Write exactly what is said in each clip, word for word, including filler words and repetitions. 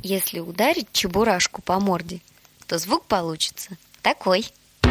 Если ударить чебурашку по морде, то звук получится такой.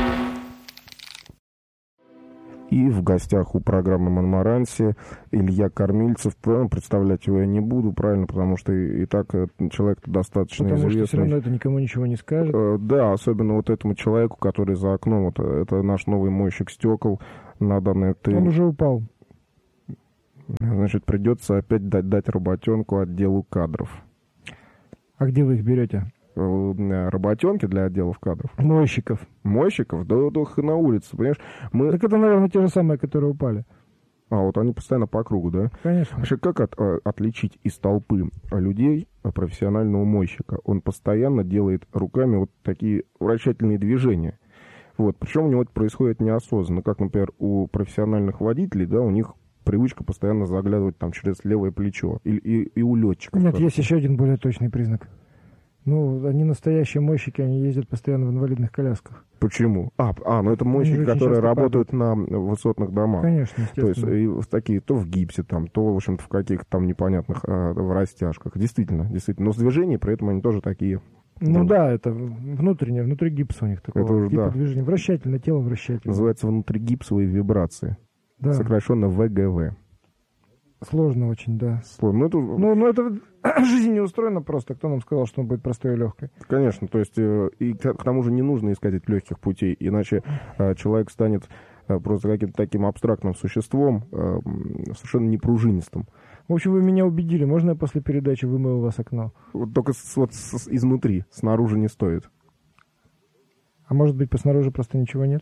И в гостях у программы «Монмаранси» Илья Кормильцев. Представлять его я не буду, правильно, потому что и, и так человек достаточно потому известный. Потому что все равно это никому ничего не скажет. Да, особенно вот этому человеку, который за окном. Вот, это наш новый мойщик стекол. На данный ты... Он уже упал. Значит, придется опять дать, дать работенку отделу кадров. А где вы их берете? Работенки для отделов кадров. Мойщиков. Мойщиков? Да, да на улице, понимаешь? Мы... Так это, наверное, те же самые, которые упали. А, вот они постоянно по кругу, да? Конечно. Вообще, как от, отличить из толпы людей профессионального мойщика? Он постоянно делает руками вот такие вращательные движения. Вот. Причем у него это происходит неосознанно. Как, например, у профессиональных водителей, да, у них привычка постоянно заглядывать там через левое плечо. И, и, и у летчиков. Нет, есть еще один более точный признак. Ну, они настоящие мойщики, они ездят постоянно в инвалидных колясках. Почему? А, а ну это мойщики, которые работают падают. на высотных домах. Конечно, естественно. То есть и такие, то в гипсе, там, то, в общем-то, в каких-то там непонятных а, в растяжках. Действительно, действительно. Но с движением при этом они тоже такие. Ну да, да это внутреннее, внутри гипса у них такого это уже, типа да. движения. Вращательное, тело вращательное. Называется внутригипсовые вибрации. Да. Сокращенно вэ гэ вэ. Сложно очень, да. Сложно. Ну, это... Ну, ну, это жизнь не устроена просто. Кто нам сказал, что он будет простой и легкой? Конечно. То есть, э, и к, к тому же не нужно искать этих легких путей, иначе э, человек станет э, просто каким-то таким абстрактным существом, э, совершенно непружинистым. В общем, вы меня убедили. Можно я после передачи вымою у вас окно? Вот только с, вот с, изнутри, снаружи не стоит. А может быть, поснаружи просто ничего нет?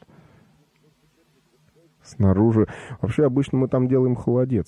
Снаружи. Вообще, обычно мы там делаем холодец.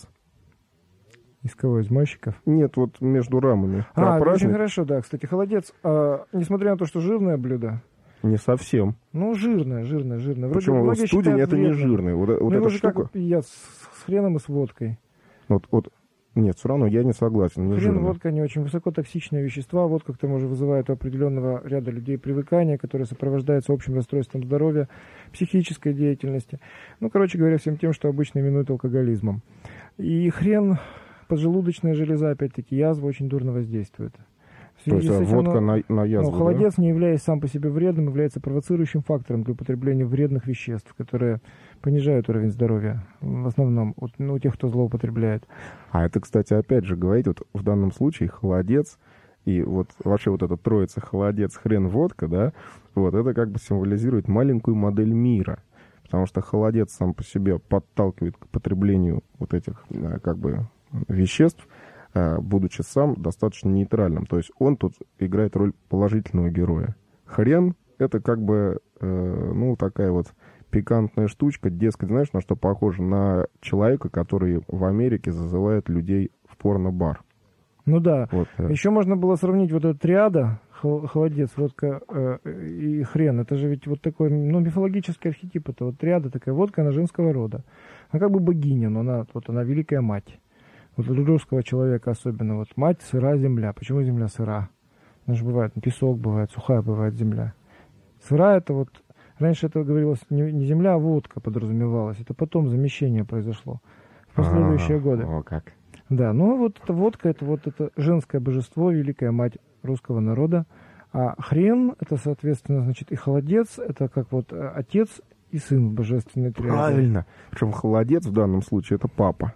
Из кого? Из мойщиков? Нет, вот между рамами. А, это очень хорошо, да. Кстати, холодец, а, несмотря на то, что жирное блюдо. Не совсем. Ну, жирное, жирное, жирное. Вроде Почему? Вот студень это вредным. не жирный. Вот, вот ну, эта его же штука... как едят с, с хреном и с водкой. Вот, вот. Нет, все равно я не согласен. Не Хрен, жирный. водка не очень высокотоксичные вещества. Водка к тому же вызывает у определенного ряда людей привыкание, которое сопровождается общим расстройством здоровья, психической деятельности. Ну, короче говоря, всем тем, что обычно именуют алкоголизмом. И хрен... Поджелудочная железа, опять-таки, язва очень дурно воздействует. То есть этим, водка на, на язву, ну, холодец, да? не являясь сам по себе вредным, является провоцирующим фактором для употребления вредных веществ, которые понижают уровень здоровья, в основном у, ну, у тех, кто злоупотребляет. А это, кстати, опять же, говорить, вот в данном случае холодец и вот вообще вот эта троица холодец, хрен, водка, да, вот это как бы символизирует маленькую модель мира. Потому что холодец сам по себе подталкивает к потреблению вот этих, как бы, веществ, будучи сам достаточно нейтральным. То есть он тут играет роль положительного героя. Хрен — это как бы, э, ну, такая вот пикантная штучка, дескать, знаешь, на что похоже? На человека, который в Америке зазывает людей в порно-бар. Ну да. Вот. Еще можно было сравнить вот эту триада, холодец, водка э, и хрен. Это же ведь вот такой, ну, мифологический архетип. Это вот триада такая, водка, она женского рода. Она как бы богиня, но она, вот она великая мать. Вот для русского человека особенно. Вот мать, сыра, земля. Почему земля сыра? Она же бывает, песок бывает, сухая бывает земля. Сыра это вот... Раньше это говорилось не, не земля, а водка подразумевалась. Это потом замещение произошло. В последующие А, годы. О, как. Да, ну вот эта водка, это вот это женское божество, великая мать русского народа. А хрен, это, соответственно, значит, и холодец, это как вот отец и сын божественной триады. Правильно. Причем холодец в данном случае это папа.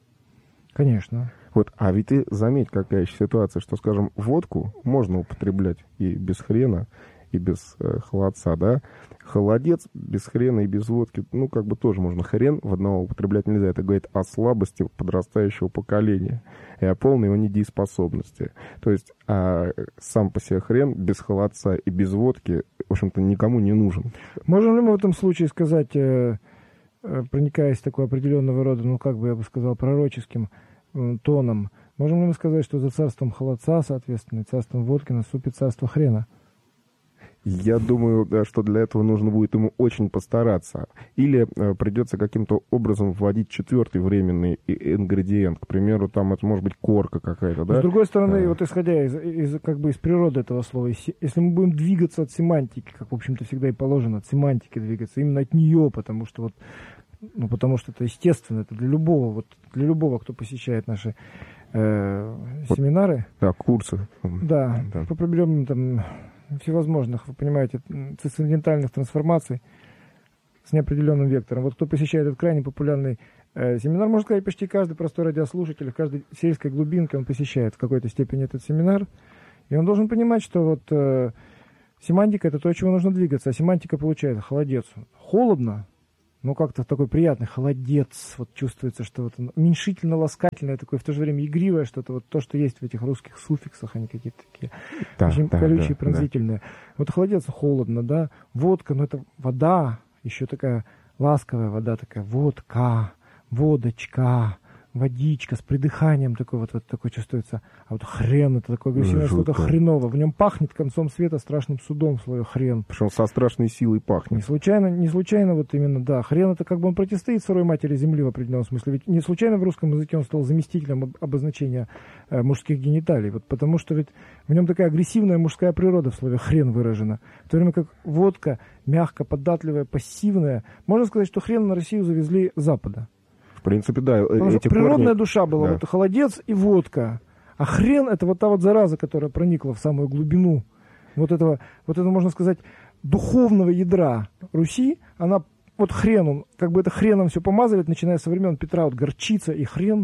Конечно. Вот, а ведь ты заметь, какая еще ситуация, что, скажем, водку можно употреблять и без хрена, и без э, холодца, да? Холодец без хрена и без водки, ну, как бы тоже можно. Хрен в одного употреблять нельзя. Это говорит о слабости подрастающего поколения и о полной его недееспособности. То есть а, сам по себе хрен без холодца и без водки, в общем-то, никому не нужен. Можем ли мы в этом случае сказать... Э... проникаясь такой определенного рода, ну, как бы я бы сказал, пророческим э, тоном, можем ли мы сказать, что за царством холодца, соответственно, и царством водки наступит царство хрена? Я думаю, да, что для этого нужно будет ему очень постараться. Или э, придется каким-то образом вводить четвертый временный ингредиент. К примеру, там это может быть корка какая-то, да? С другой стороны, а... вот исходя из, из, как бы из природы этого слова, если мы будем двигаться от семантики, как, в общем-то, всегда и положено, от семантики двигаться, именно от нее, потому что вот, ну, потому что это естественно, это для любого, вот, для любого, кто посещает наши э, вот, семинары. Да, курсы. Да, да. По проблемам там всевозможных, вы понимаете, трансцендентальных трансформаций с неопределенным вектором. Вот кто посещает этот крайне популярный э, семинар, можно сказать, почти каждый простой радиослушатель, в каждой сельской глубинке он посещает в какой-то степени этот семинар. И он должен понимать, что вот э, семантика — это то, от чего нужно двигаться. А семантика получается холодец. Холодно, но как-то такой приятный холодец. Вот чувствуется, что вот уменьшительно-ласкательное такое, в то же время игривое что-то. Вот то, что есть в этих русских суффиксах, они какие-то такие да, очень да, колючие, да, пронзительные. Да. Вот холодец холодно, да. Водка, ну это вода, еще такая ласковая вода, такая водка, водочка, водичка с придыханием такой вот, вот такой чувствуется. А вот хрен — это такое агрессивное что-то хреново. В нем пахнет концом света, страшным судом свое хрен. Причем со страшной силой пахнет. Не случайно, не случайно вот именно, да. Хрен — это как бы он противостоит сырой матери земли в определенном смысле. Ведь не случайно в русском языке он стал заместителем обозначения э, мужских гениталий. Вот потому что ведь в нем такая агрессивная мужская природа в слове хрен выражена. В то время как водка мягко, податливая, пассивная. Можно сказать, что хрен на Россию завезли с Запада. В принципе, да. Потому эти природная корни... душа была, да. Вот холодец и водка. А хрен — это вот та вот зараза, которая проникла в самую глубину вот этого, вот это, можно сказать, духовного ядра Руси. Она, вот хрен, он, как бы это хреном все помазывает, начиная со времен Петра, вот горчица и хрен.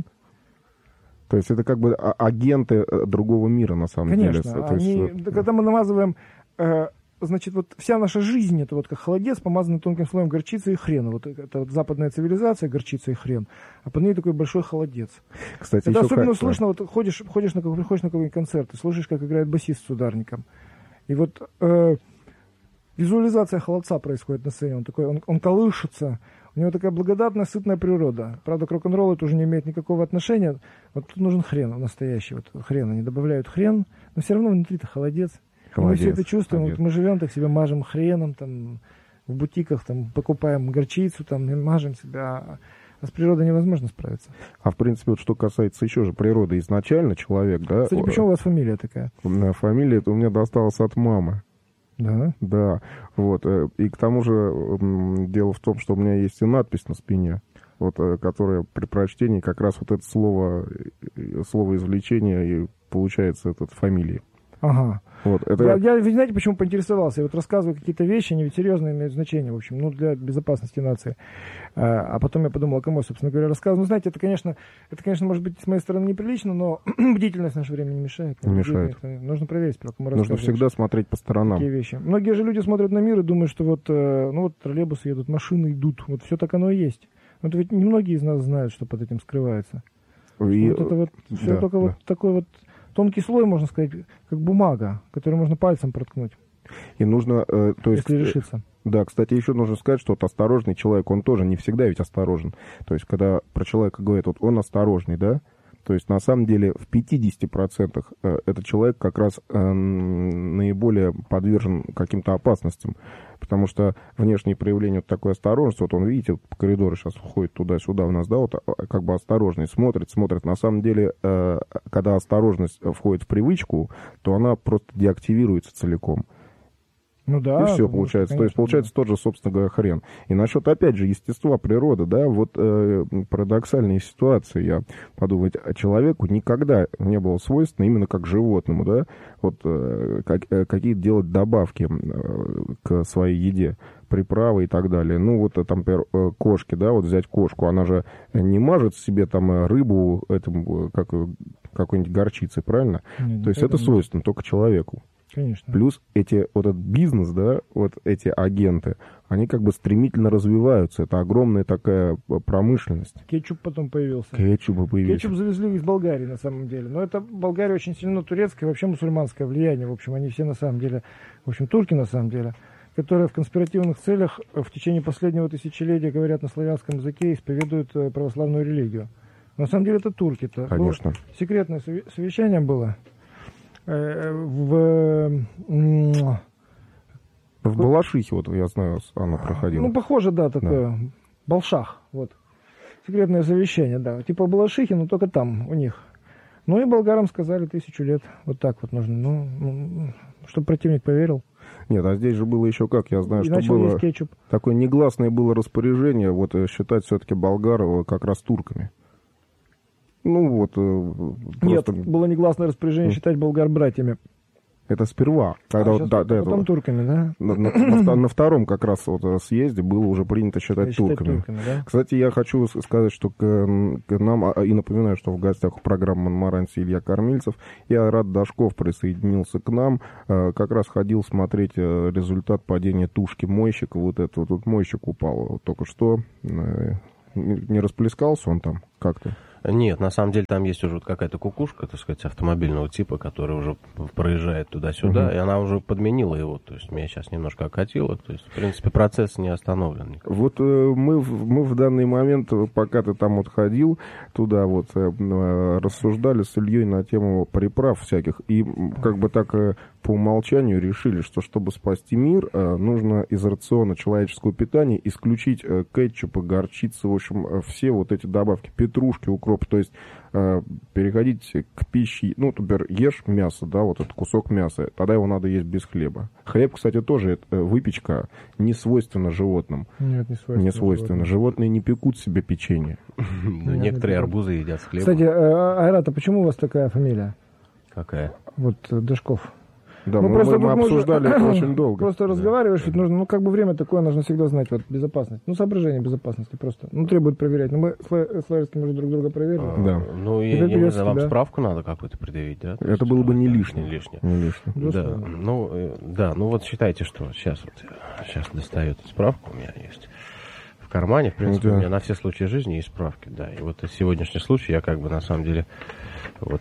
То есть это как бы агенты другого мира, на самом Конечно, деле. Конечно. Есть... Когда мы намазываем... Э, Значит, вот вся наша жизнь — это вот как холодец, помазанный тонким слоем горчицы и хрена. Вот это вот западная цивилизация, горчица и хрен, а под ней такой большой холодец. Кстати, это особенно как... слышно, вот ходишь, ходишь на, приходишь на какой-нибудь концерт, и слушаешь, как играет басист с ударником. И вот э, визуализация холодца происходит на сцене. Он такой, он, он колышется, у него такая благодатная, сытная природа. Правда, к рок-н-роллу это уже не имеет никакого отношения. Вот тут нужен хрен настоящий, вот хрен. Они добавляют хрен, но все равно внутри-то холодец. Мы все это чувствуем. Вот мы живем так, себя мажем хреном, там, в бутиках, там, покупаем горчицу, там, и мажем себя. А с природой невозможно справиться. А в принципе, вот что касается еще же природы, изначально человек, да... Кстати, почему у вас фамилия такая? Фамилия это у меня досталась от мамы. Да? Да. Вот. И к тому же дело в том, что у меня есть и надпись на спине, вот, которая при прочтении как раз вот это слово, слово извлечения и получается этот фамилии. Ага. Вот, это... я, я, вы знаете, почему поинтересовался? Я вот рассказываю какие-то вещи, они ведь серьезные имеют значение, в общем, ну, для безопасности нации. А, а потом я подумал, а кому, собственно говоря, рассказываю. Ну, знаете, это, конечно, это, конечно, может быть, с моей стороны неприлично, но бдительность в наше время не мешает. Не мешает. Нужно проверить, про кому Нужно всегда смотреть по сторонам. Такие вещи. Многие же люди смотрят на мир и думают, что вот, ну, вот троллейбусы едут, машины идут. Вот все так оно и есть. Вот ведь немногие из нас знают, что под этим скрывается. И... Вот это вот все да, только да. вот такой вот тонкий слой, можно сказать, как бумага, которую можно пальцем проткнуть. И нужно, э, то есть... Если решиться. Да, кстати, еще нужно сказать, что вот осторожный человек, он тоже не всегда ведь осторожен. То есть, когда про человека говорят, вот он осторожный, да, то есть, на самом деле, в пятидесяти процентах э, этот человек как раз э, наиболее подвержен каким-то опасностям. Потому что внешние проявления вот такой осторожности, вот он, видите, вот по коридору сейчас ходит туда-сюда у нас, да, вот как бы осторожный, смотрит, смотрит. На самом деле, э, когда осторожность входит в привычку, то она просто деактивируется целиком. Ну да. И все получается. Конечно, то есть получается да. тот же, собственно говоря, хрен. И насчет, опять же, естества природы, да, вот э, парадоксальные ситуации, я подумал, человеку никогда не было свойственно, именно как животному, да, вот э, как, э, какие-то делать добавки э, к своей еде, приправы и так далее. Ну, вот, там, например, кошки, да, вот взять кошку, она же не мажет себе там рыбу этим, как, какой-нибудь горчицей, правильно? Нет, то есть это свойственно только человеку. Конечно. Плюс эти, вот этот бизнес, да, вот эти агенты, они как бы стремительно развиваются. Это огромная такая промышленность. Кетчуп потом появился. Кетчуп появился. Кетчуп завезли из Болгарии, на самом деле. Но это Болгария очень сильно турецкое, вообще мусульманское влияние. В общем, они все на самом деле, в общем, турки на самом деле, которые в конспиративных целях в течение последнего тысячелетия говорят на славянском языке и исповедуют православную религию. На самом деле это турки-то. Конечно. Было секретное совещание было. В, в Балашихе, вот я знаю, она проходила. Ну, похоже, да, такое. Да. Балшах, вот. Секретное совещание, да. Типа Балашихи, но только там, у них. Ну и болгарам сказали тысячу лет. Вот так вот нужно. Ну, ну чтобы противник поверил. Нет, а здесь же было еще как, я знаю, и что было кетчуп. Такое негласное было распоряжение, вот считать все-таки болгар как раз турками. Ну вот... Нет, просто... было негласное распоряжение считать болгар братьями. Это сперва. Когда а вот, да, потом этого, турками, да? На, на, на, на втором как раз вот съезде было уже принято считать, считать турками. турками да? Кстати, я хочу сказать, что к, к нам, и напоминаю, что в гостях у программы «Монмаранси» Илья Кормильцев, и Айрат Дашков присоединился к нам, как раз ходил смотреть результат падения тушки мойщика. Вот это вот, вот мойщик упал только что. Не расплескался он там как-то? Нет, на самом деле там есть уже вот какая-то кукушка, так сказать, автомобильного типа, которая уже проезжает туда-сюда, uh-huh. и она уже подменила его, то есть меня сейчас немножко окатило, то есть, в принципе, процесс не остановлен. Вот э, мы, мы в данный момент, пока ты там вот ходил, туда вот э, рассуждали с Ильей на тему приправ всяких, и как бы так э, по умолчанию решили, что чтобы спасти мир, э, нужно из рациона человеческого питания исключить э, кетчуп и горчицу, в общем, э, все вот эти добавки, петрушки, укроп, то есть э, переходить к пище, ну, например, ешь мясо, да, вот этот кусок мяса, тогда его надо есть без хлеба. Хлеб, кстати, тоже э, выпечка не свойственна животным. Нет, не свойственно. Не свойственно. Животные не пекут себе печенье. Некоторые арбузы едят с хлебом. Кстати, Айрат, а почему у вас такая фамилия? Какая? Вот Дашков. Да, ну, мы, мы, мы обсуждали это очень долго. Просто да. разговариваешь, ведь нужно, ну, как бы время такое, нужно всегда знать, вот, безопасность. Ну, соображение безопасности просто. Ну, требует проверять. Но мы с Лариским уже друг друга проверили. А, да. Ну, я, я не знаю, вам да. справку надо какую-то предъявить, да? Это было бы не лишнее. Не лишнее. Не лишнее. Да, ну, да, ну вот считайте, что сейчас вот, сейчас достаю эту справку, у меня есть в кармане, в принципе, да. у меня на все случаи жизни есть справки, да. И вот сегодняшний случай я как бы на самом деле вот...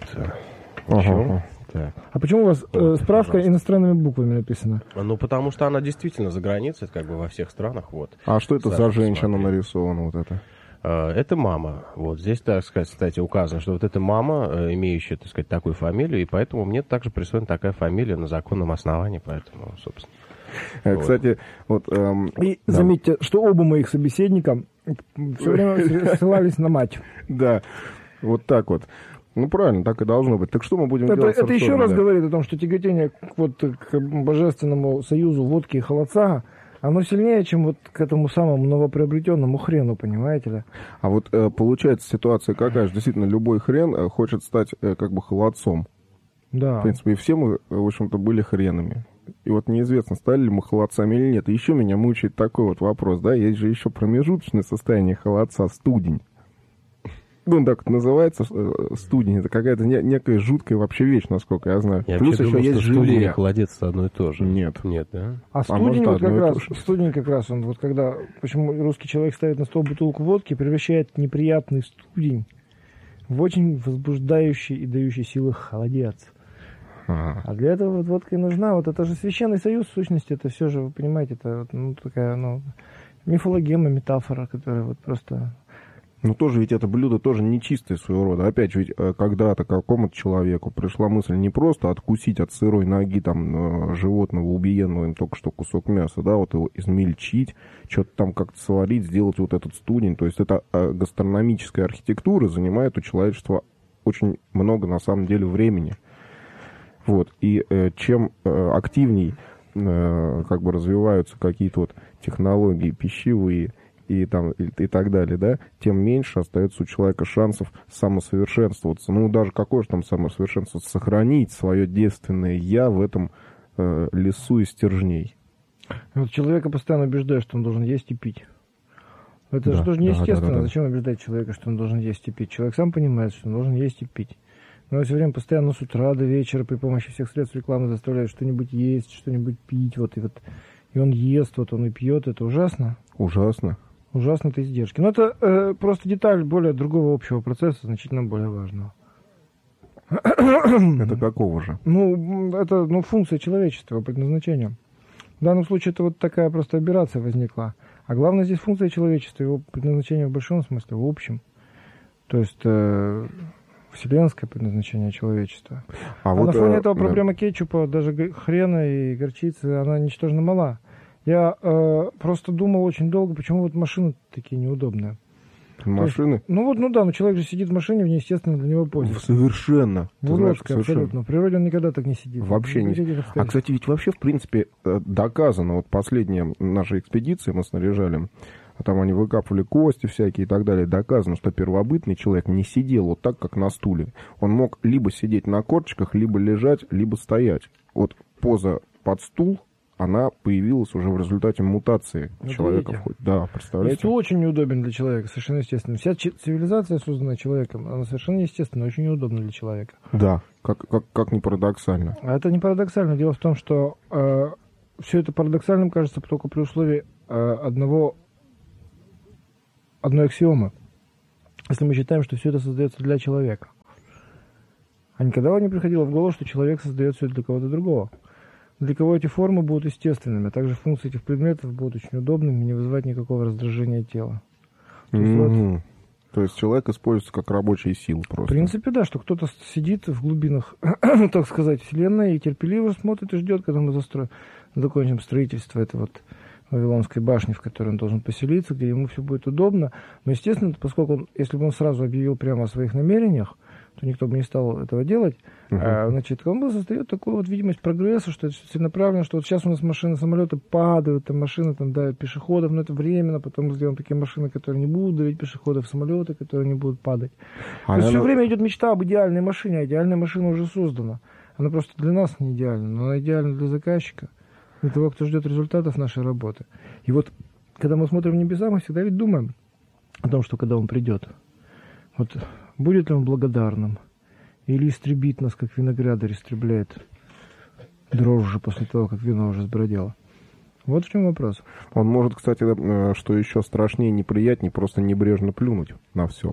Ага. Так. А почему у вас э, справка пожалуйста. Иностранными буквами написана? Ну, потому что она действительно за границей, как бы во всех странах, вот. А что это за женщина нарисована, вот это? Это мама. Вот здесь, так сказать, кстати, указано, что вот это мама, имеющая, так сказать, такую фамилию, и поэтому мне также присвоена такая фамилия на законном основании, поэтому, собственно. Вот. Кстати, вот... Эм, и да. заметьте, что оба моих собеседника все время ссылались на мать. Да, вот так вот. Ну, правильно, так и должно быть. Так что мы будем это, делать? Это еще раз да? говорит о том, что тяготение к, вот, к божественному союзу водки и холодца, оно сильнее, чем вот к этому самому новоприобретенному хрену, понимаете ли? А вот э, получается ситуация какая же? Действительно, любой хрен э, хочет стать э, как бы холодцом. Да. В принципе, и все мы, в общем-то, были хренами. И вот неизвестно, стали ли мы холодцами или нет. И еще меня мучает такой вот вопрос, да, есть же еще промежуточное состояние холодца, студень. Ну, так вот называется, студень. Это какая-то не, некая жуткая вообще вещь, насколько я знаю. Я Плюс еще думал, есть желе. Студень и холодец одно и то же. Нет. Нет, да? А, а студень вот как раз, студень как раз, он вот когда, почему русский человек ставит на стол бутылку водки, превращает неприятный студень в очень возбуждающий и дающий силы холодец. А, а для этого вот водка и нужна. Вот это же священный союз, в сущности, это все же, вы понимаете, это ну, такая, ну, мифологема, метафора, которая вот просто... Ну, тоже ведь это блюдо тоже нечистое своего рода. Опять же, ведь когда-то какому-то человеку пришла мысль не просто откусить от сырой ноги там животного, убиенного им только что кусок мяса, да, вот его измельчить, что-то там как-то сварить, сделать вот этот студень. То есть это гастрономическая архитектура занимает у человечества очень много, на самом деле, времени. Вот. И э, чем э, активней э, как бы развиваются какие-то вот технологии пищевые, и, там, и, и так далее, да, тем меньше остается у человека шансов самосовершенствоваться. Ну, даже какое же там самосовершенствоваться? Сохранить свое девственное «я» в этом э, лесу из стержней. Вот человека постоянно убеждают, что он должен есть и пить. Это да, же тоже неестественно. Да, да, да, да. Зачем убеждать человека, что он должен есть и пить? Человек сам понимает, что он должен есть и пить. Но все время постоянно с утра до вечера при помощи всех средств рекламы заставляют что-нибудь есть, что-нибудь пить. Вот, и, вот, и он ест, вот он и пьет. Это ужасно. Ужасно. Ужасно это издержки. Но это э, просто деталь более другого общего процесса, значительно более важного. Это какого же? Ну, это ну, функция человечества, предназначение. В данном случае это вот такая просто аберрация возникла. А главное здесь функция человечества, его предназначение в большом смысле, в общем. То есть э, вселенское предназначение человечества. А, а вот, на фоне э, этого проблема да. кетчупа, даже хрена и горчицы, она ничтожно мала. Я э, просто думал очень долго, почему вот машины такие неудобные. Машины? Есть, ну вот, ну да, но человек же сидит в машине в неестественной для него позе. Совершенно. В уродской, абсолютно. В природе он никогда так не сидит. Вообще не сидит. А, кстати, ведь вообще, в принципе, доказано, вот последняя наша экспедиция, мы снаряжали там они выкапывали кости всякие и так далее, доказано, что первобытный человек не сидел вот так, как на стуле. Он мог либо сидеть на корточках, либо лежать, либо стоять. Вот поза под стул, она появилась уже в результате мутации вот человека. Входит. Да, представляете? Стул очень неудобен для человека, совершенно естественно. Вся цивилизация, созданная человеком, она совершенно естественно, очень неудобна для человека. Да, как, как, как ни парадоксально. А это не парадоксально. Дело в том, что э, все это парадоксальным кажется только при условии э, одного, одной аксиомы. Если мы считаем, что все это создается для человека. А никогда не приходило в голову, что человек создает все это для кого-то другого. Для кого эти формы будут естественными, а также функции этих предметов будут очень удобными и не вызывать никакого раздражения тела. То есть, mm-hmm. вот, То есть человек используется как рабочая сила просто. В принципе, да, что кто-то сидит в глубинах, так сказать, вселенной и терпеливо смотрит и ждет, когда мы застроим, закончим строительство этой вот Вавилонской башни, в которой он должен поселиться, где ему все будет удобно. Но, естественно, поскольку он, если бы он сразу объявил прямо о своих намерениях, то никто бы не стал этого делать. Uh-huh. А, значит, он бы создает такую вот видимость прогресса, что это все целенаправленно, что вот сейчас у нас машины, самолеты падают, там машины там давят пешеходов, но это временно, потом мы сделаем такие машины, которые не будут давить пешеходов, самолеты, которые не будут падать. А То есть все время идет мечта об идеальной машине, а идеальная машина уже создана. Она просто для нас не идеальна, но она идеальна для заказчика, для того, кто ждет результатов нашей работы. И вот, когда мы смотрим в небеса, мы всегда ведь думаем о том, что когда он придет, вот будет ли он благодарным или истребит нас, как виноградарь истребляет дрожжи после того, как вино уже сбродило. Вот в чем вопрос. Он может, кстати, что еще страшнее, неприятнее, просто небрежно плюнуть на все.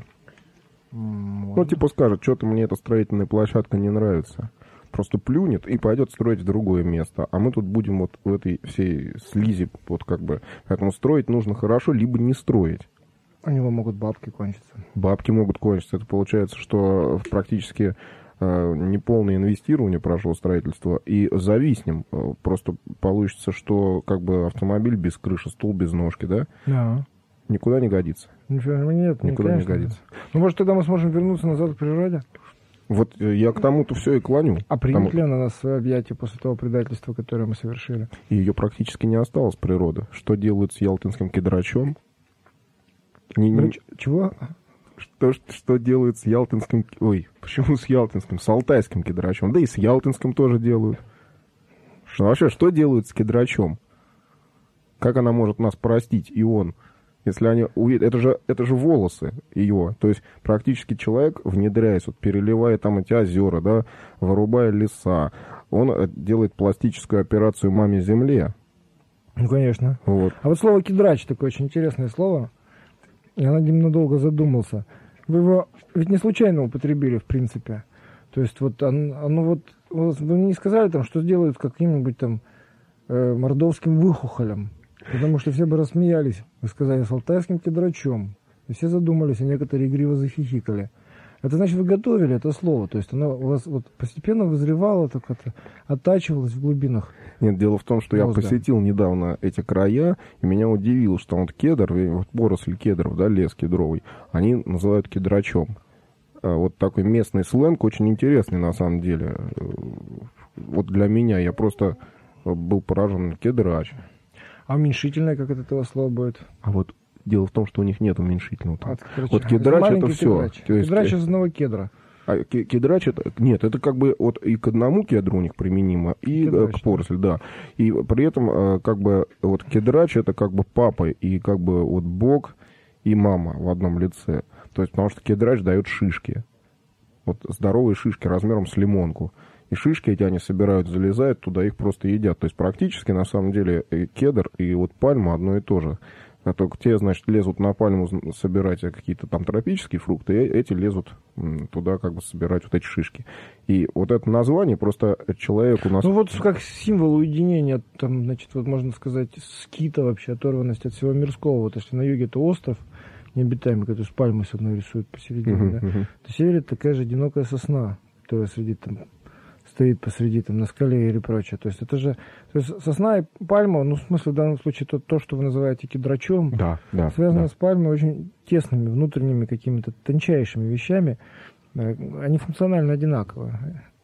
Может. Ну, типа скажет, что-то мне эта строительная площадка не нравится. Просто плюнет и пойдет строить в другое место. А мы тут будем вот в этой всей слизи, вот как бы. Поэтому строить нужно хорошо, либо не строить. У него могут бабки кончиться. Бабки могут кончиться. Это получается, что практически э, неполное инвестирование прошло строительство, и зависнем. Просто получится, что как бы автомобиль без крыши, стул без ножки, да? Да. Никуда не годится. Нет, никуда не годится. Ну, может, тогда мы сможем вернуться назад к природе? Вот я к тому-то все и клоню. А примет Потому... ли она нас в свое объятие после того предательства, которое мы совершили? И ее практически не осталось, природа. Что делают с ялтинским кедрачом? Не, не... Чего? Что, что делают с ялтинским... Ой, почему с ялтинским? С алтайским кедрачом. Да и с ялтинским тоже делают. Что, вообще, что делают с кедрачом? Как она может нас простить, и он? Если они увидят... Это же, это же волосы ее. То есть практически человек, внедряясь, вот, переливая там эти озера, да, вырубая леса, он делает пластическую операцию маме земле. Ну, конечно. Вот. А вот слово «кедрач» такое очень интересное слово. Я над ним надолго задумался. Вы его ведь не случайно употребили, в принципе. То есть вот оно, оно вот... Вы мне не сказали, там, что сделают с каким-нибудь там э, мордовским выхухолем. Потому что все бы рассмеялись. Вы сказали, с алтайским кедрачом. И все задумались, а некоторые игриво захихикали. Это значит, вы готовили это слово. То есть оно у вас вот постепенно вызревало, так это оттачивалось в глубинах. Нет, дело в том, что мозга. Я посетил недавно эти края, и меня удивило, что вот кедр, вот поросль кедров, да, лес кедровый, они называют кедрачом. Вот такой местный сленг, очень интересный на самом деле. Вот для меня, я просто был поражен. Кедрач. А уменьшительное, как от этого слова будет? А вот дело в том, что у них нет уменьшительного. А, вот кедрач это, это все. Кедрач из одного кедра. А кедрач это... Нет, это как бы вот и к одному кедру у них применимо, и кедрач, к поросли, да. И при этом как бы вот кедрач это как бы папа, и как бы вот бог и мама в одном лице. То есть потому что кедрач дает шишки. Вот здоровые шишки размером с лимонку. И шишки эти они собирают, залезают туда, их просто едят. То есть практически на самом деле и кедр, и вот пальма одно и то же. А только те, значит, лезут на пальму собирать какие-то там тропические фрукты, и эти лезут туда как бы собирать вот эти шишки. И вот это название просто человек у нас... Ну вот как символ уединения, там, значит, вот можно сказать, скита вообще, оторванность от всего мирского. Вот если на юге это остров необитаемый, который с пальмой с одной рисуют посередине, uh-huh, да, uh-huh. то север это такая же одинокая сосна, которая среди там... стоит посреди, там, на скале или прочее. То есть это же... То есть сосна и пальма, ну, в смысле, в данном случае, то, то что вы называете кедрачом, да, да, связано да. с пальмой очень тесными, внутренними какими-то тончайшими вещами. Они функционально одинаковые.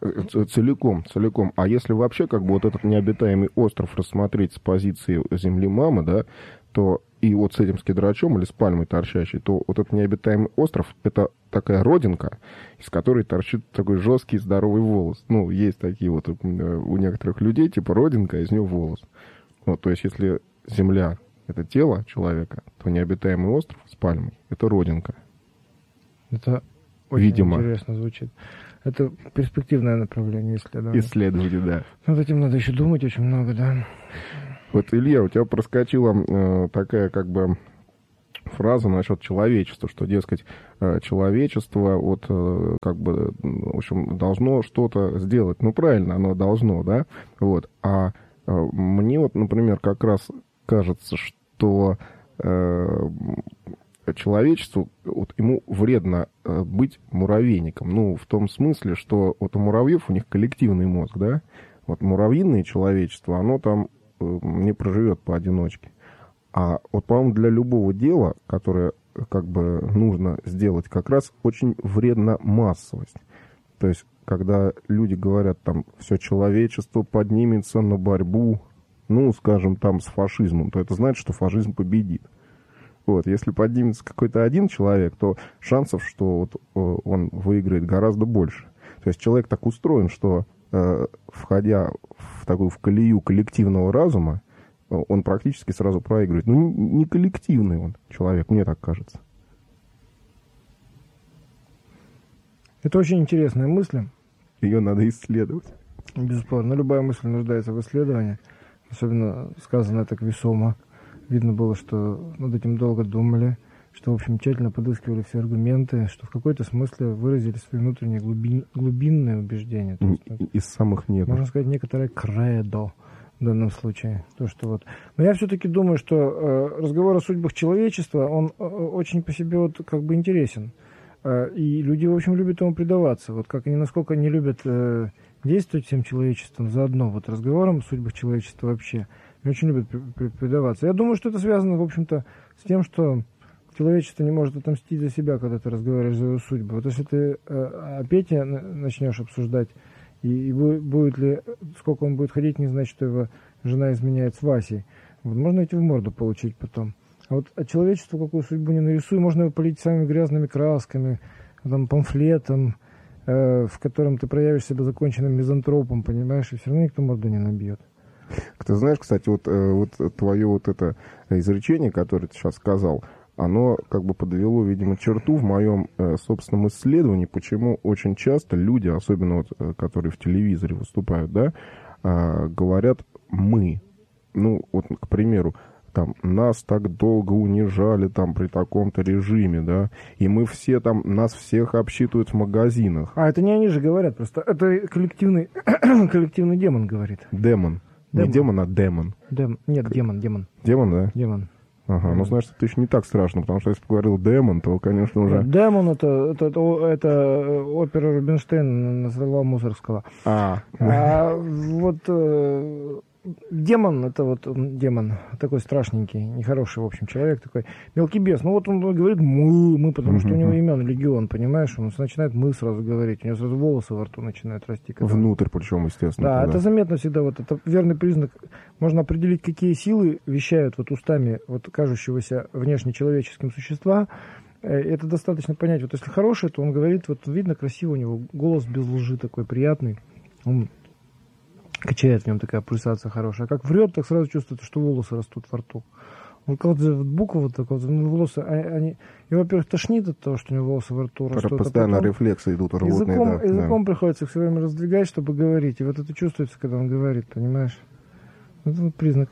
Целиком, целиком. А если вообще как бы вот этот необитаемый остров рассмотреть с позиции земли мамы, да, то и вот с этим скидрачом или с пальмой торчащей, то вот этот необитаемый остров — это такая родинка, из которой торчит такой жесткий здоровый волос. Ну, есть такие вот у некоторых людей, типа родинка, а из нее волос. Вот, то есть если земля — это тело человека, то необитаемый остров с пальмой — это родинка. Это очень Видимо. Интересно звучит. Это перспективное направление исследования. Исследования, да. Над этим надо еще думать очень много, да. Вот, Илья, у тебя проскочила э, такая как бы фраза насчет человечества, что, дескать, э, человечество вот э, как бы, в общем, должно что-то сделать. Ну, правильно, оно должно, да? Вот. А э, мне вот, например, как раз кажется, что э, человечеству, вот, ему вредно э, быть муравейником. Ну, в том смысле, что вот у муравьев у них коллективный мозг, да? Вот муравьиное человечество, оно там не проживет поодиночке. А вот, по-моему, для любого дела, которое как бы нужно сделать, как раз очень вредна массовость. То есть, когда люди говорят, там, все человечество поднимется на борьбу, ну, скажем, там, с фашизмом, то это значит, что фашизм победит. Вот, если поднимется какой-то один человек, то шансов, что вот он выиграет, гораздо больше. То есть человек так устроен, что входя в такую в колею коллективного разума, он практически сразу проигрывает. Ну, не коллективный он человек, мне так кажется. Это очень интересная мысль. Ее надо исследовать. Бесспорно. Любая мысль нуждается в исследовании. Особенно сказано так весомо. Видно было, что над этим долго думали, что, в общем, тщательно подыскивали все аргументы, что в какой-то смысле выразили свои внутренние глубин, глубинные убеждения. То есть, из самых недр. Можно сказать, некоторое кредо в данном случае. То, что вот. Но я все-таки думаю, что э, разговор о судьбах человечества, он э, очень по себе вот как бы интересен. Э, и люди, в общем, любят ему предаваться. Вот как они, насколько они любят э, действовать всем человечеством заодно, вот разговором о судьбах человечества вообще, они очень любят предаваться. Я думаю, что это связано, в общем-то, с тем, что человечество не может отомстить за себя, когда ты разговариваешь за его судьбу. Вот если ты э, о Пете начнешь обсуждать, и, и будет ли, сколько он будет ходить, не значит, что его жена изменяет с Васей. Вот, можно идти в морду получить потом. А вот от человечества какую судьбу не нарисуй, можно его полить самыми грязными красками, там, памфлетом, э, в котором ты проявишь себя законченным мизантропом, понимаешь, и все равно никто морду не набьет. Ты знаешь, кстати, вот, вот твое вот это изречение, которое ты сейчас сказал, оно как бы подвело, видимо, черту в моем э, собственном исследовании, почему очень часто люди, особенно вот, э, которые в телевизоре выступают, да, э, говорят «мы». Ну, вот, к примеру, там, нас так долго унижали там при таком-то режиме, да, и мы все там, нас всех обсчитывают в магазинах. А это не они же говорят, просто это коллективный, коллективный демон говорит. Демон. демон. Не демон, а демон. Дем... Нет, демон, демон. Демон, да? Демон. Ага, mm. ну, значит, это еще не так страшно, потому что если бы говорил демон, то, конечно, уже... Демон — это, это, это, это опера Рубинштейна «Настрела Мусоргского». А, а вот э, демон — это вот демон, такой страшненький, нехороший, в общем, человек такой, мелкий бес. Ну, вот он говорит «мы», «мы», потому что у него имен легион, понимаешь? Он начинает «мы» сразу говорить, у него сразу волосы во рту начинают расти. Когда... Внутрь, причем, естественно. Да, туда. Это заметно всегда, вот это верный признак. Можно определить, какие силы вещают вот устами вот кажущегося внешне человеческим существа. Это достаточно понять. Вот если хороший, то он говорит, вот видно, красиво у него, голос без лжи такой приятный. Он качает в нем такая пульсация хорошая. А как врет, так сразу чувствуется, что волосы растут во рту. Вот когда вот буква вот такая, вот, ну, волосы, они, и, во-первых, тошнит от того, что у него волосы во рту растут. Постоянно а потом рефлексы идут рвотные. Языком, да, языком да. приходится их все время раздвигать, чтобы говорить. И вот это чувствуется, когда он говорит, понимаешь? Это вот признак.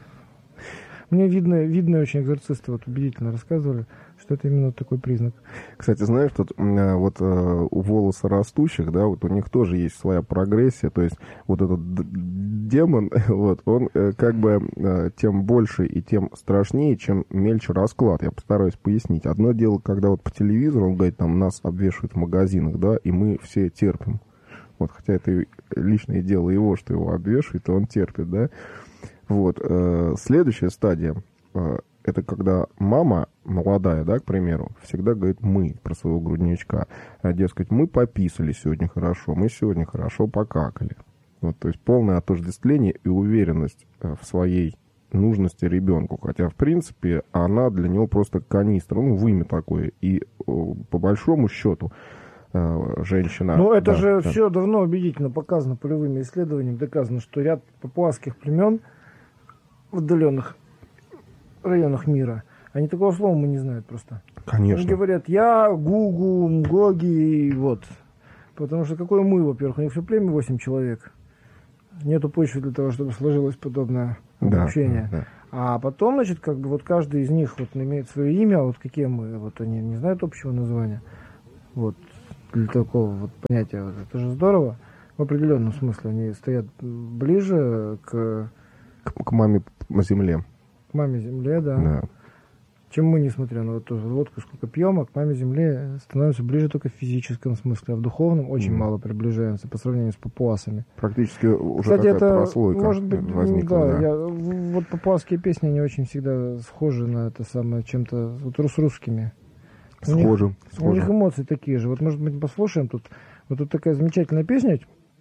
Мне видно, видно очень экзорцисты вот убедительно рассказывали, что это именно такой признак. Кстати, знаешь, тут вот у волоса растущих, да, вот у них тоже есть своя прогрессия, то есть вот этот демон, вот, он как бы тем больше и тем страшнее, чем мельче расклад. Я постараюсь пояснить. Одно дело, когда вот по телевизору он говорит, там, нас обвешивают в магазинах, да, и мы все терпим. Вот, хотя это личное дело его, что его обвешивают, и он терпит, да. Вот. Следующая стадия это когда мама молодая, да, к примеру, всегда говорит «мы» про своего грудничка. А, дескать, мы пописали сегодня хорошо, мы сегодня хорошо покакали. Вот, то есть полное отождествление и уверенность в своей нужности ребенку. Хотя, в принципе, она для него просто канистра, ну, вымя такое. И по большому счету женщина... Ну, это да, же да. все давно убедительно показано полевыми исследованиями, доказано, что ряд папуасских племен в отдаленных районах мира, они такого слова мы не знают просто. Конечно. Они говорят «я», «гугу», «мгоги», вот. Потому что какое мы, во-первых, у них все племя восемь человек. Нету почвы для того, чтобы сложилось подобное да, общение. Да, да. А потом, значит, как бы вот каждый из них вот имеет свое имя, вот какие мы, вот они не знают общего названия. Вот для такого вот понятия. Вот, это же здорово. В определенном смысле они стоят ближе к... К, к маме земле. К маме земле, да. Да. Чем мы, несмотря на вот тоже водку, сколько пьем, а к маме земле становимся ближе только в физическом смысле, а в духовном очень mm. мало приближаемся по сравнению с папуасами. Практически уже Кстати, какая-то это, прослойка может быть, возникла. Да, да. Я, вот папуасские песни, они очень всегда схожи на это самое, чем-то вот с русскими. Схожи, у них, схожи. У них эмоции такие же. Вот, может быть, послушаем тут. Вот тут такая замечательная песня.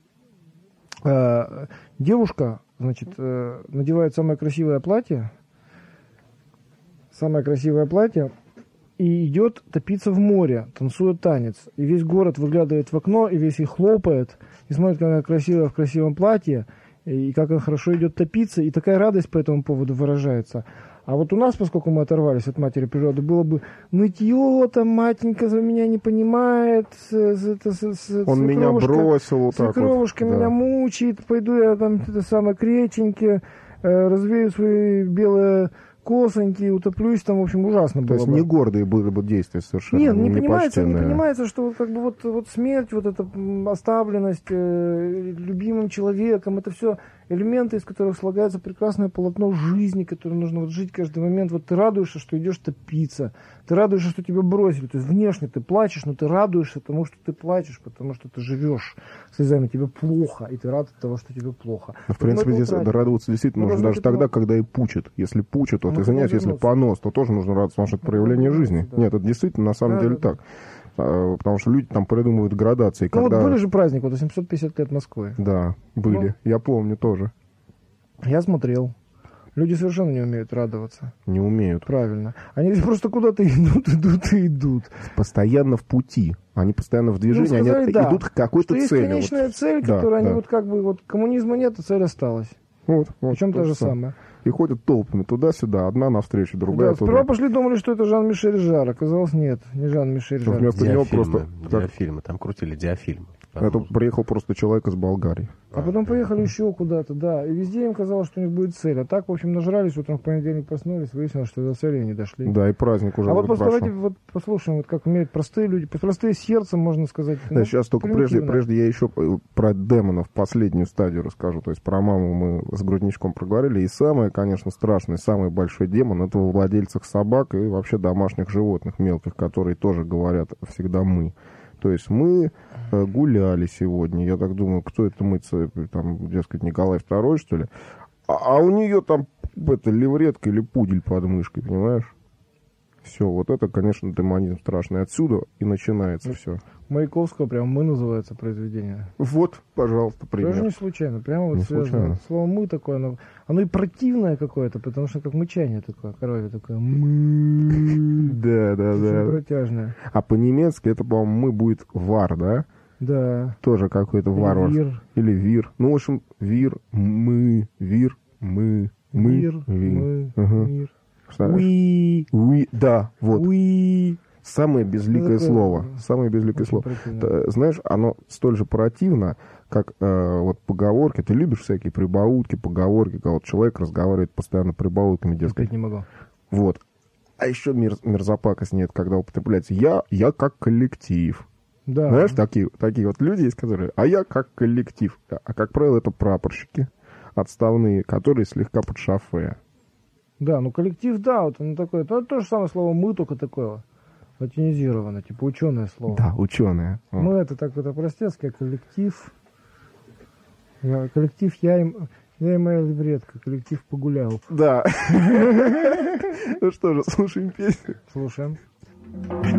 Э, девушка, значит, э, надевает самое красивое платье, самое красивое платье, и идет топиться в море, танцует танец. И весь город выглядывает в окно, и весь их хлопает, и смотрит, как она красивая в красивом платье, и как она хорошо идет топиться, и такая радость по этому поводу выражается. А вот у нас, поскольку мы оторвались от матери природы, было бы нытье, там, матенька за меня не понимает, с, с, с, с, он меня бросил вот так вот. Свекровушка меня да. мучает, пойду я там, это самое, к реченьке, э, развею свои белые косоньки, утоплюсь, там, в общем, ужасно было. То есть бы. не гордые были бы действия совершенно. Нет, не, не понимается, не понимается, что вот, как бы вот, вот смерть, вот эта оставленность э, любимым человеком, это все элементы, из которых слагается прекрасное полотно жизни, которое нужно вот жить каждый момент. Вот ты радуешься, что идешь топиться, ты радуешься, что тебя бросили. То есть внешне ты плачешь, но ты радуешься тому, что ты плачешь, потому что ты живешь слезами, тебе плохо, и ты рад от того, что тебе плохо. Но, в принципе, здесь утратить. радоваться действительно ну, нужно даже тогда, когда и пучит. Если пучит, вот, извиняюсь, если понос, то тоже нужно радоваться, потому что это проявление жизни. Да. Нет, это действительно на самом да, деле да, так. А, потому что люди там придумывают градации. Ну когда... вот были же праздники, вот восемьсот пятьдесят лет Москвы. Да, были. Ну, я помню тоже. Я смотрел. Люди совершенно не умеют радоваться. Не умеют. Правильно. Они просто куда-то идут, идут и идут. Постоянно в пути. Они постоянно в движении, ну, сказали, они да, идут к какой-то что цели. Есть конечная вот. цель, да, которая да. они вот как бы, вот коммунизма нет, а цель осталась. Вот, вот, Причем то же самое. И ходят толпами туда-сюда, одна навстречу, другая Да, туда. сперва пошли, думали, что это Жан-Мишель Жар. Оказалось, нет, не Жан-Мишель Жар. Вместо него просто... Диафильмы, там крутили диафильмы. Это приехал просто человек из Болгарии. А потом поехали еще куда-то, да. И везде им казалось, что у них будет цель. А так, в общем, нажрались, утром в понедельник проснулись, выяснилось, что до цели не дошли. Да, и праздник уже А вот прошел. давайте вот послушаем, вот как умеют простые люди, простые сердцем, можно сказать. Да, ну, сейчас только прежде, прежде я еще про демонов последнюю стадию расскажу. То есть про маму мы с грудничком проговорили. И самое, конечно, страшное, самый большой демон — это во владельцах собак и вообще домашних животных мелких, которые тоже говорят всегда «мы». То есть мы э, гуляли сегодня, я так думаю, кто это мыться, там, дескать, Николай второй, что ли? А, а у нее там это, левретка или пудель под мышкой, понимаешь? Все, вот это, конечно, демонизм страшный. Отсюда и начинается все. Маяковского прям «мы» называется произведение. Вот, пожалуйста, пример. Тоже не случайно, прямо вот не связано. случайно. Слово «мы» такое, оно, оно и противное какое-то, потому что как мычание такое, коровье такое «мы». Да, да, да. Протяжное. А по-немецки это, по-моему, «мы» будет «вар», да? Да. Тоже какой-то варвар. Вир. Или «вир». Ну, в общем, «вир», «мы», «вир», «мы», «мы», Вир, мы, Ага. мир. Уи. Уи, да, вот. Уи. Самое безликое такое, слово. да. Самое безликое Очень слово. противно. Т- Знаешь, оно столь же противно, как э, вот поговорки. Ты любишь всякие прибаутки, поговорки, когда вот человек разговаривает постоянно прибаутками, дескать. Опять не могу. Вот. А еще мер, мерзопакость нет, когда употребляется «я», «я как коллектив». Да. Знаешь, такие, такие вот люди есть, которые «а я как коллектив». А, как правило, это прапорщики отставные, которые слегка под шофе. Да, ну коллектив, да, вот оно такое. Ну, это то же самое слово «мы», только такое латинизировано, типа ученое слово. Да, ученые. Мы это так вот простецкий, а коллектив. Я, коллектив я им. Я и моя либретка, коллектив погулял. Да. Ну что же, слушаем песню. Слушаем.